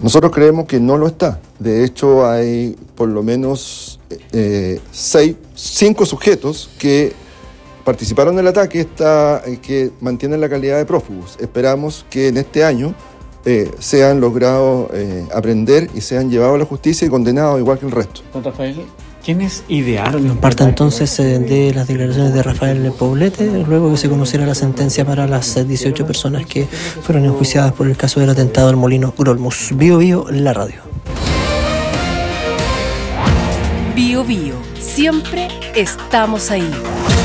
Nosotros creemos que no lo está. De hecho, hay por lo menos 5 sujetos que participaron del ataque que mantienen la calidad de prófugos. Esperamos que en este año sean logrados aprender y sean llevados a la justicia y condenados igual que el resto. Don Rafael, ¿quiénes idearon? Parte entonces de las declaraciones de Rafael Poblete, luego que se conociera la sentencia para las 18 personas que fueron enjuiciadas por el caso del atentado al molino Grolmus. Bio Bio, la radio. Bio Bio, siempre estamos ahí.